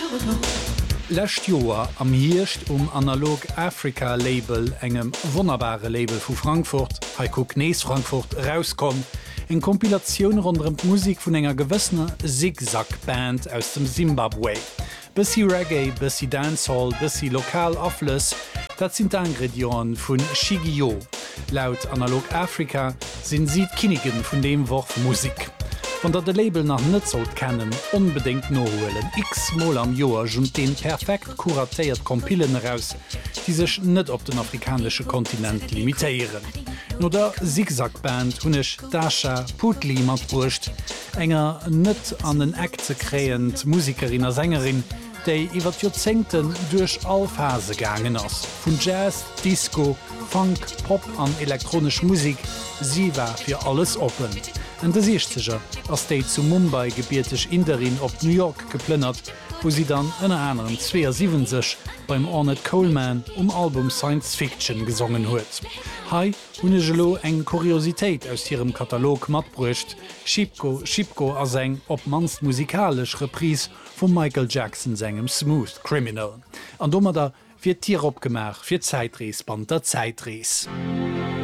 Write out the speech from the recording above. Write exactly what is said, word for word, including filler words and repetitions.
Lächt Joer am Hirscht um Analog Africa Label engem wunderbare Label vu Frankfurt, Heiko Knees Frankfurt rauskom, eng Kompilatioun rondrem Musik vun enger gewëssener Zigzag-Band aus dem Zimbabwe. Bissi Reggae, bissi Dancehall, bissi lokal Affless, dat sind Ingredioen vun Shigio. Laut Analog Africa sinn siet Kinigen vun dem Wort Musik. Von dat de Label nach Nëtzout kennen, unbedingt nohoelen x Mol am Joer jun den perfekt kuratéiert Kompillen heraus, die sech net op den afrikanische Kontinent limitéieren. No der Zigzag-Band hunnech Dasha Putli mat brucht, enger net an den Äck ze kréend Musikerin a Sängerin, déi iwwer Jozenten duch all Phase gangen ass. Vun Jazz, Disco, Funk, Pop an elektronisch Musik, sie war fir alles open. En de Seechteger ass déi zu Mumbai gebiertech Inderin op New York geplënnert, wo sie dann ënner anderen zweiundsiebzig beim Ornette Coleman um Album Science Fiction gesungen huet. Hai hunne gelo eng Kuriositéit aus hirem Katalog mat brucht, Shipko Shipko a seng op manst musikalisch Repris vum Michael Jackson segem Smooth Criminal. An dommer da fir Tier opgemach fir Zeitrees band der Zeitrees.